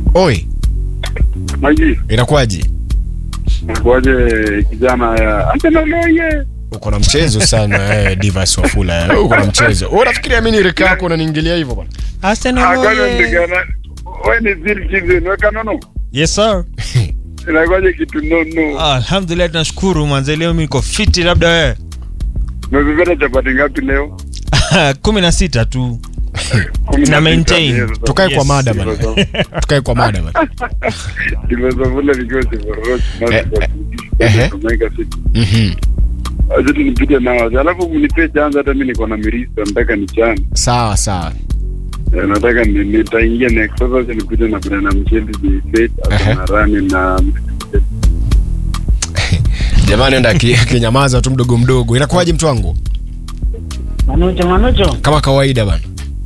Oi. Maji. Inakuaje? Inakuaje kijana ya Antenoloye? Uko na mchezo sana Divas Wafula. Uko na mchezo. Wewe unafikiria mimi ni reka yako unaniingilia hivyo bwana? Antenoloye. Wewe ni zili kizi, weka nono. Yes sir. Inakuaje kitu nono? Alhamdulillah tunashukuru mwanzo leo mimi niko fit labda wewe. Umebeba chapati ngapi leo? 16 tu. Na maintain. Tukae kwa mada bwana. Tukae kwa mada bwana. Nimezovula vigozi borosi na kumeka fit. Aje nipige nao. Alafu mnipe chance hata mimi niko na mirisa nataka nichane. Sawa sawa. Nataka nitaingia next sasa nipige na kuna mchendi date na rani na jamani enda kinyamaza tu mdogo mdogo. Inakuaje mtu wangu? Manocho. Kama kawaida bana.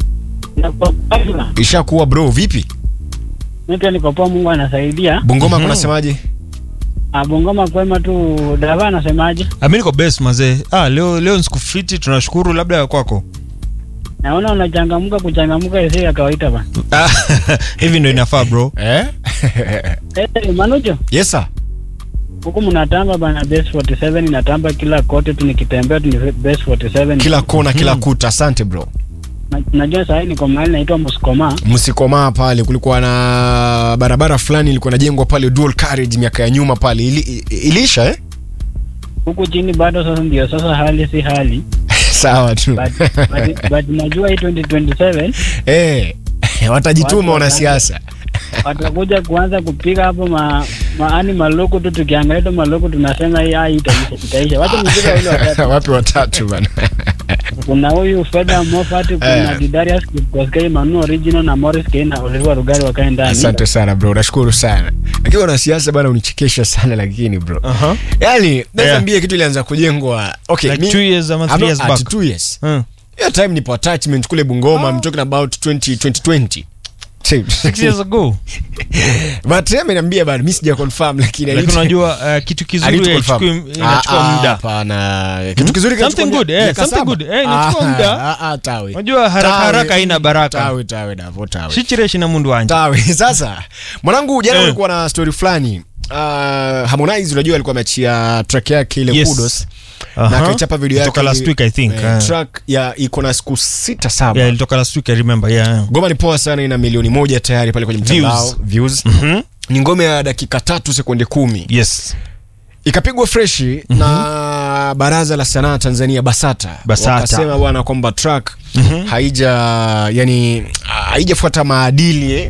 Ishakuwa bro vipi? Mimi niko poa, Mungu anasaidia. Bungoma kunasemaje? Bungoma kwema tu, Dava anasemaje? Mimi niko best mazee. Leo nisikufiti tunashukuru labda kwako. Naona kuchangamka yeye ya kawaida bana. Hivi ndio inafaa bro. Manocho. Yes sir. Huko mnatamba bana base 47 inatamba kila kote tu nikitembea tu ni base 47. Kila kona kila kuta. Asante bro. Najua sasa niko mahali naitwa Musikoma pale kulikuwa na barabara fulani ilikuwa inajengwa pale dual carriage miaka ya nyuma pale ilisha huko chini bado sasa ndio sasa hali si hali. Sawa tu. But najua hii 2027 watajituma wanasiasa. Watakuja kuanza kupiga hapo maani maloko tu, tukiangalia maloko tunasema hii itaisha. Wacha nijue wale watatu. Wapi watatu bana? Kuna huyu Fedha Moffat, kuna Didarius Kosgei, Manu Original na Morris Kena Oliver Rugari wakae ndani. Asante sana bro, nashukuru sana. Lakini wanasiasa bana unichekesha sana lakini bro. Yaani naambia kitu ilianza kujengwa. Okay, like 2 years ama 3 years back. 2 years. Yeah, time nipo attachment kule Bungoma. I'm talking about 2020. 6 years ago. But ameniambia bado mimi sija confirm lakini unajua kitu kizuri inachukua muda. Hapana. Kitu kizuri something good. Something good. Inachukua muda. Tawe. Unajua haraka haina baraka. Tawe Davo tawe. Shichireshi na mundu wanje. Tawe. Sasa mwanangu jana ulikuwa na story fulani. Harmonize unajua alikuwa ameachia track yake ile Kudos. Na akachapa video yake ilitoka last week I think. Track ya iko na siku 6-7. Yeah, ilitoka last week I remember. Ngoma ni poa sana, ina milioni 1 tayari pale kwenye mtandao. Views. Ni ngoma ya dakika 3 sekunde 10. Yes. Ikapigwa fresh na Baraza la Sanaa Tanzania Basata. Wakasema bwana kwamba track haijafuata maadili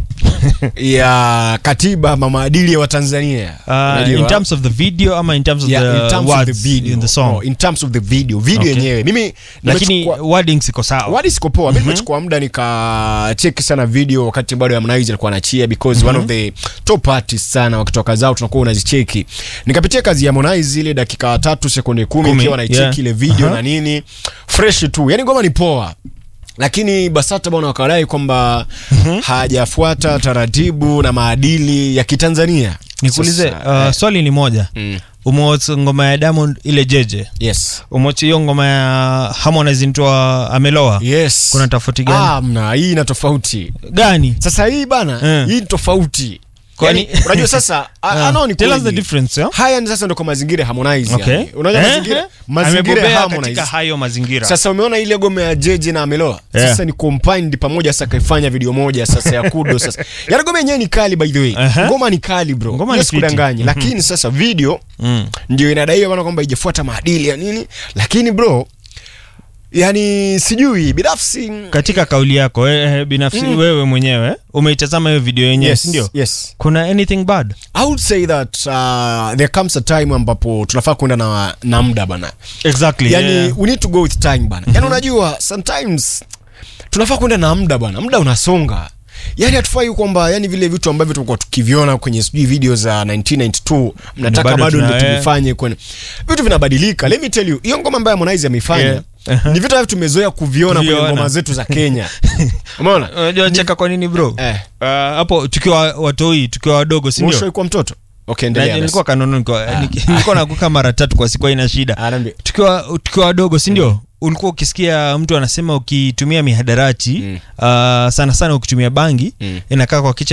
ya katiba ama maadili ya Watanzania. In terms of the video ama in terms of the words in the song? In terms of the video yenyewe. Mimi lakini wording siko sawa. Wording siko poa. Mimi nimechukua muda nikacheki sana video wakati bado Harmonize alikuwa anachia because one of the top artists sana wakitoka zao tunakuwa unazicheki. Nikapitia kazi ya Harmonize ile dakika 3 sekunde 10 ikiwa anaicheki ile video na nini fresh tu. Yaani ngoma ni poa. Lakini Basata bwana wakadai kwamba hajafuata taratibu na maadili ya Kitanzania. Nikuulize swali ni moja. Umewacha ngoma ya Diamond ile Jeje? Yes. Umewacha hiyo ngoma ya Harmonize nitoa Ameloa? Yes. Kuna tofauti gani? Mna hii ina tofauti. Gani? Sasa hii bana, hii tofauti. Kwani unajua sasa anaoni tell us the difference. Haya ni sasa ndo kwa mazingira Harmonize yani. Unajua mazingira ya Harmonize katika hayo mazingira. Sasa umeona ile gome ya Jeje na Ameloa sasa ni combined pamoja, sasa kaifanya video moja sasa ya Kudos sasa. Yaani gome yenyewe ni kali by the way. Ngoma ni kali bro. Ngoma ni kudanganya lakini sasa video ndio inadaiwa bana kwamba haijafuata maadili ya nini. Lakini bro yani sijui binafsi katika kauli yako binafsi wewe mwenyewe umeitazama hiyo video yenyewe ndio? Yes. Kuna anything bad? I would say that there comes a time ambapo tunafaa kwenda na muda bana. Exactly. Yani we need to go with time bana. Yani unajua sometimes tunafaa kwenda na muda bana. Muda unasonga. Yani hatufai kwamba yani vile vitu ambavyo tumekuwa tukiviona kwenye sijui video za 1992 mnataka bado ndio tuvifanye kwenye vitu vinabadilika. Let me tell you, hiyo ngoma ambayo Harmonize ameifanya ni vitu ambavyo tumezoea kuviona kwenye ngoma zetu za Kenya. Umeona? Unajua cheka kwa nini bro? Hapo tukiwa watoi, tukiwa wadogo si ndio? Mwisho kwa mtoto. Okay, endelea. Nilikuwa kanono nilikuwa nakuka mara 3 kwa siku ina shida. Tukiwa wadogo si ndio? Ulikuwa ukisikia mtu anasema ukitumia mihadarati sana sana ukitumia bangi inakaa kwa kichwa